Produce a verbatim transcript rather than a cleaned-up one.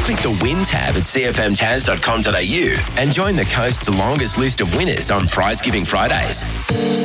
click the Win tab at c f m taz dot com dot a u and join the coast's longest list of winners on Prize Giving Fridays.